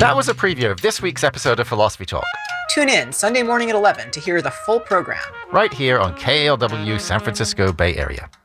That was a preview of this week's episode of Philosophy Talk. Tune in Sunday morning at 11 to hear the full program. Right here on KALW San Francisco Bay Area.